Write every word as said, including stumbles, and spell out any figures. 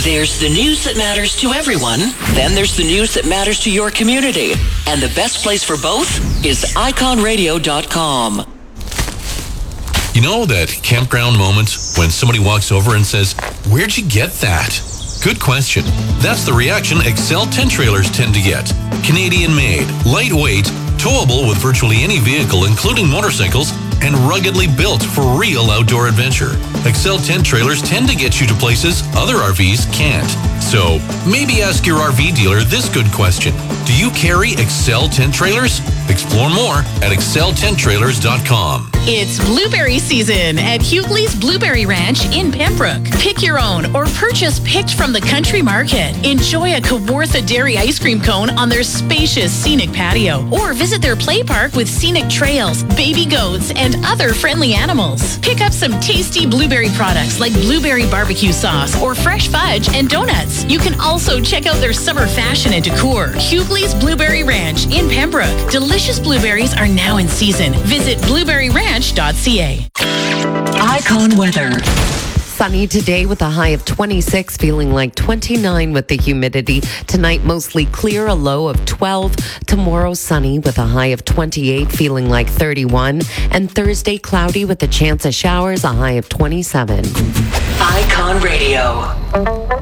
There's the news that matters to everyone. Then there's the news that matters to your community. And the best place for both is icon radio dot com. You know that campground moment when somebody walks over and says, "Where'd you get that?" Good question. That's the reaction Excel tent trailers tend to get. Canadian-made, lightweight, towable with virtually any vehicle, including motorcycles, and ruggedly built for real outdoor adventure. Excel tent trailers tend to get you to places other R Vs can't. So, maybe ask your R V dealer this good question. Do you carry Excel tent trailers? Explore more at excel tent trailers dot com. It's blueberry season at Hughley's Blueberry Ranch in Pembroke. Pick your own or purchase picked from the country market. Enjoy a Kawartha Dairy ice cream cone on their spacious scenic patio, or visit their play park with scenic trails, baby goats, and other friendly animals. Pick up some tasty blueberry products like blueberry barbecue sauce or fresh fudge and donuts. You can also check out their summer fashion and decor. Hughley's Blueberry Ranch in Pembroke. Delicious blueberries are now in season. Visit blueberry ranch dot c a. Icon weather. Sunny today with a high of twenty-six, feeling like twenty-nine with the humidity. Tonight, mostly clear, a low of twelve. Tomorrow, sunny with a high of twenty-eight, feeling like thirty-one. And Thursday, cloudy with a chance of showers, a high of twenty-seven. Icon Radio.